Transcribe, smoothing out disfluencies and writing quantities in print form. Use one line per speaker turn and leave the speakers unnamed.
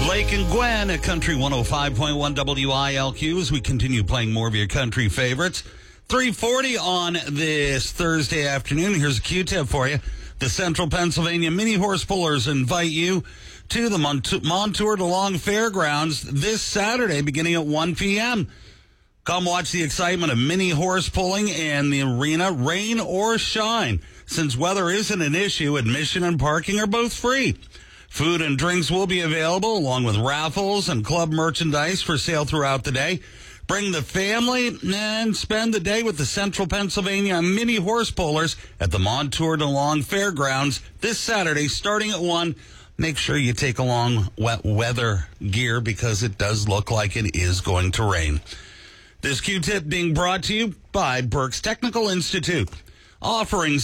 Blake and Gwen at Country 105.1 WILQ as we continue playing more of your country favorites. 3:40 on this Thursday afternoon. Here's a Q-tip for you. The Central Pennsylvania Mini Horse Pullers invite you to the Montour de Long Fairgrounds this Saturday beginning at 1 p.m. Come watch the excitement of mini horse pulling in the arena, rain or shine. Since weather isn't an issue, admission and parking are both free. Food and drinks will be available, along with raffles and club merchandise for sale throughout the day. Bring the family and spend the day with the Central Pennsylvania Mini Horse Pullers at the Montour de Long Fairgrounds this Saturday, starting at 1. Make sure you take along wet weather gear because it does look like it is going to rain. This Q-tip being brought to you by Berks Technical Institute, offering